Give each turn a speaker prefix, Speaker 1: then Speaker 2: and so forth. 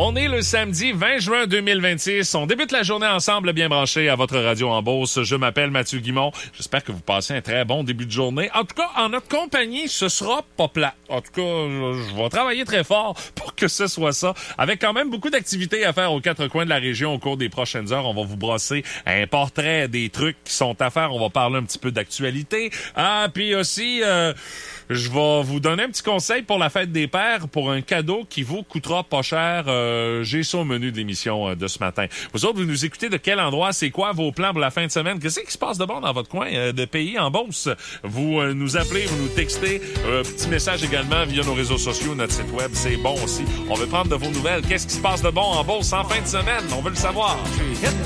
Speaker 1: On est le samedi 20 juin 2026. On débute la journée ensemble, bien branché à votre radio en Beauce. Je m'appelle Mathieu Guimond. J'espère que vous passez un très bon début de journée. En tout cas, en notre compagnie, ce sera pas plat. En tout cas, je vais travailler très fort pour que ce soit ça. Avec quand même beaucoup d'activités à faire aux quatre coins de la région au cours des prochaines heures. On va vous brosser un portrait des trucs qui sont à faire. On va parler un petit peu d'actualité. Ah, puis aussi... je vais vous donner un petit conseil pour la fête des pères, pour un cadeau qui vous coûtera pas cher. J'ai ça au menu de l'émission de ce matin. Vous autres, vous nous écoutez de quel endroit? C'est quoi vos plans pour la fin de semaine? Qu'est-ce qui se passe de bon dans votre coin de pays en Beauce? Vous nous appelez, vous nous textez. Petit message également via nos réseaux sociaux, notre site web. C'est bon aussi. On veut prendre de vos nouvelles. Qu'est-ce qui se passe de bon en Beauce en fin de semaine? On veut le savoir.